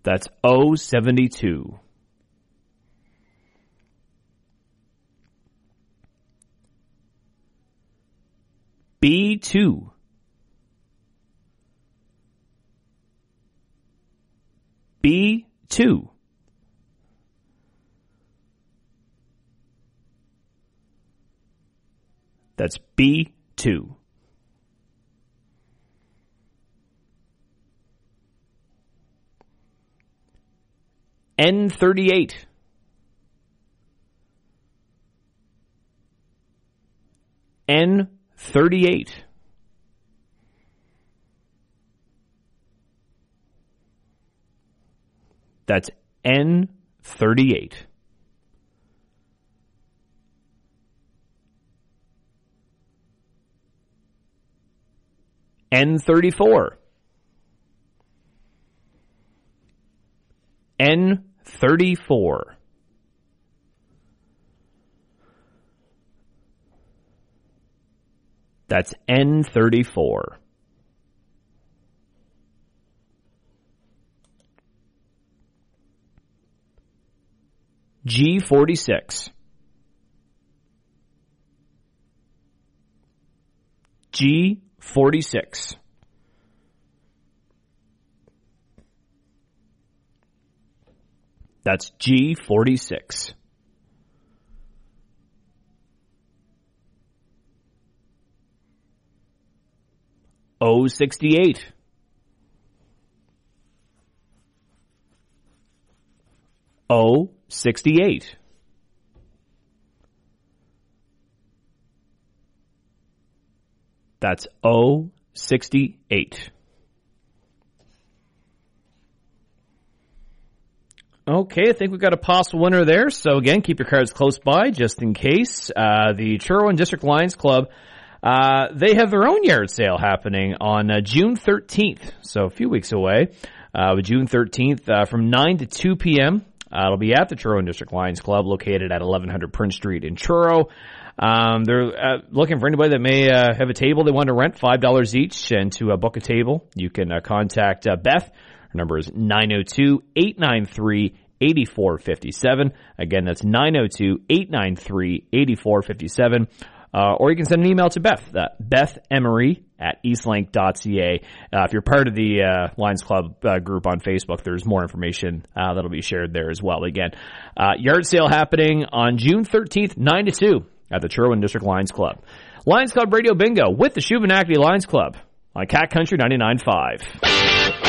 That's 072. B2. B2. That's B2. N38. N38. That's N38. N34. N34. That's N34. G46. G46. That's G46. O68. O68. That's O68. Okay, I think we've got a possible winner there. So again, keep your cards close by just in case. The Truro District Lions Club, they have their own yard sale happening on June 13th. So a few weeks away. June 13th from 9 to 2 p.m. It'll be at the Truro District Lions Club located at 1100 Prince Street in Truro. They're looking for anybody that may have a table they want to rent, $5 each, and to book a table, you can contact Beth. Her number is 902-893-8457. Again, that's 902-893-8457. Or you can send an email to Beth, BethEmery@eastlink.ca. If you're part of the Lions Club group on Facebook, there's more information that'll be shared there as well. Again, yard sale happening on June 13th, 9 to 2 at the Truro District Lions Club. Lions Club Radio Bingo with the Shubenacadie Lions Club on Cat Country 99.5.